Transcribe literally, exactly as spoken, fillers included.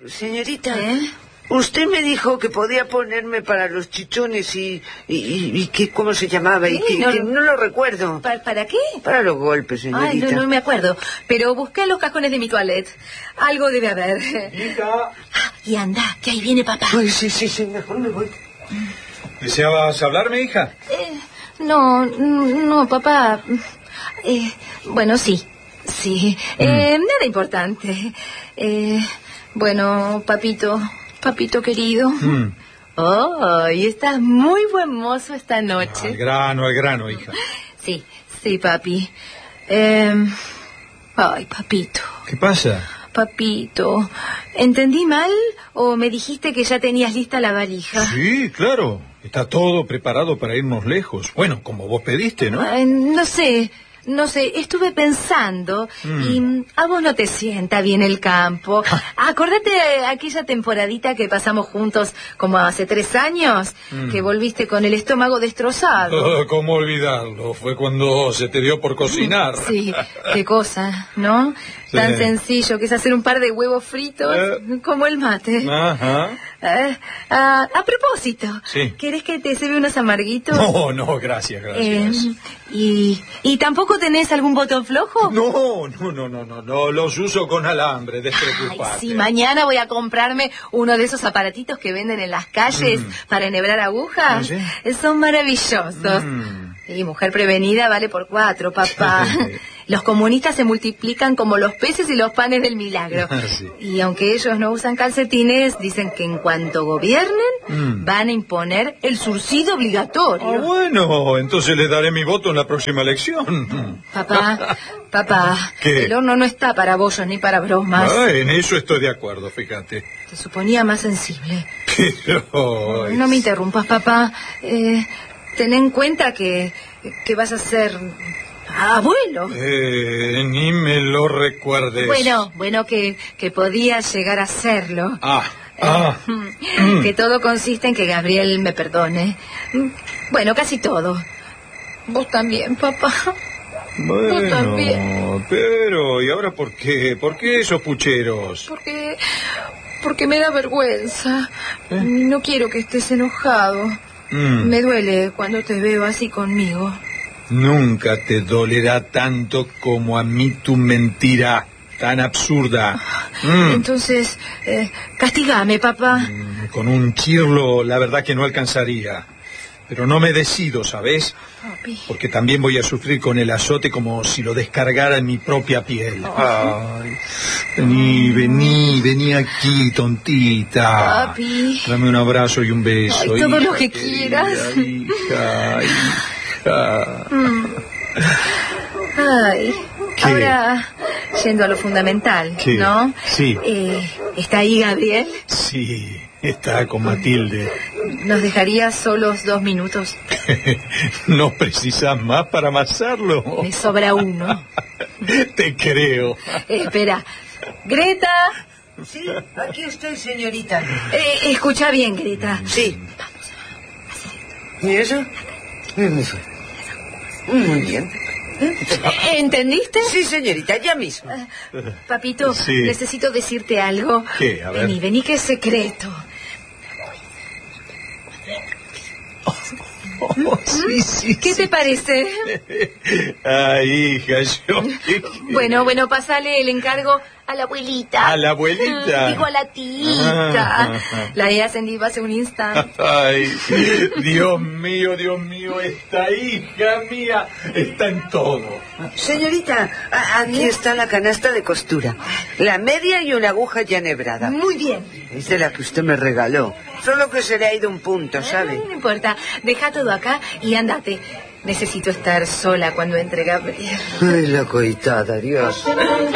señorita, ¿Eh? usted me dijo que podía ponerme para los chichones y... y, y, y que, ¿cómo se llamaba? Sí, y que, no, que no lo recuerdo. ¿Para, ¿Para qué? Para los golpes, señorita. Ay, no, no me acuerdo. Pero busqué en los cajones de mi toilette. Algo debe haber. Hija. Ah, y anda, que ahí viene papá. Ay, sí, sí, sí, mejor me voy. ¿Deseabas hablarme, hija? Eh, no, no, papá. Eh, bueno, sí, sí. Mm. Eh, nada importante. Eh, bueno, papito, papito querido. Mm. Oh, y estás muy buen mozo esta noche. Al grano, al grano, hija. Sí, sí, papi. Eh, ay, papito. ¿Qué pasa? Papito, ¿entendí mal o me dijiste que ya tenías lista la valija? Sí, claro. Está todo preparado para irnos lejos. Bueno, como vos pediste, ¿no? Ay, no sé, no sé, estuve pensando Mm. y a vos no te sienta bien el campo. Acordate de aquella temporadita que pasamos juntos como hace tres años, Mm. que volviste con el estómago destrozado. Oh, ¿cómo olvidarlo? Fue cuando se te dio por cocinar. Sí, qué cosa, ¿no? Sí. Tan sencillo que es hacer un par de huevos fritos Eh. como el mate. Ajá. Eh, ah, a propósito, Sí. ¿querés que te sirve unos amarguitos? No, no, gracias, gracias. Eh, y, ¿Y tampoco tenés algún botón flojo? No, no, no, no, no, no, los uso con alambre, Ay, despreocupate. sí, mañana voy a comprarme uno de esos aparatitos que venden en las calles Mm. para enhebrar agujas. ¿Ah, Eh, Son maravillosos. Mm. Y mujer prevenida vale por cuatro, papá. Los comunistas se multiplican como los peces y los panes del milagro. Sí. Y aunque ellos no usan calcetines, dicen que en cuanto gobiernen, Mm. van a imponer el surcido obligatorio. Ah, bueno, entonces le daré mi voto en la próxima elección. Papá, papá, ¿Qué? el horno no está para bollos ni para bromas. Ah, en eso estoy de acuerdo, fíjate. Te suponía más sensible. Pero... No me interrumpas, papá. Eh, ten en cuenta que, que vas a ser abuelo. Eh, ni me lo recuerdes. Bueno, bueno, que, que podías llegar a serlo. Ah, ah. Eh, que todo consiste en que Gabriel me perdone. Bueno, casi todo. Vos también, papá. Bueno, también. pero, ¿y ahora por qué? ¿Por qué esos pucheros? Porque... porque me da vergüenza. ¿Eh? No quiero que estés enojado. Mm. Me duele cuando te veo así conmigo. Nunca te dolerá tanto como a mí tu mentira tan absurda. Mm. Entonces, eh, castígame, papá. Mm, Con un chirlo, la verdad que no alcanzaría. Pero no me decido, ¿sabes? Papi. Porque también voy a sufrir con el azote como si lo descargara en mi propia piel. Ay, vení, vení, vení aquí, tontita. Papi. Dame un abrazo y un beso. Ay, todo hija lo que querida, quieras. Hija, hija. Ay, ¿Qué? ahora, yendo a lo fundamental, ¿Qué? ¿no? Sí. Eh, ¿Está ahí Gabriel? Sí, está con Matilde. ¿Nos dejaría solos dos minutos? ¿No precisas más para amasarlo? Me sobra uno. Te creo. Eh, espera. Greta, Sí, aquí estoy, señorita. eh, escucha bien, Greta. Sí. ¿Y eso? Muy bien. Eh, ¿Entendiste? Sí, señorita, ya mismo. Papito, Sí. necesito decirte algo. ¿Qué? A ver. Vení, vení, que es secreto. Oh, sí, sí, ¿Qué te parece? Ay, hija, yo... ¿qué- qué? Bueno, bueno, pasale el encargo a la abuelita. ¿A la abuelita? Mm, Digo, a la tita. Ah, ah. La he ascendido hace un instante. Ay, Dios mío, Dios mío, esta hija mía está en todo. Señorita, a- aquí está la canasta de costura. La media y una aguja ya enhebrada. Muy bien. Es de la que usted me regaló. Solo que se le ha ido un punto, ¿sabe? No, no importa. Deja todo acá y andate. Necesito estar sola cuando entre Gabriel. Ay, la coitada, Dios.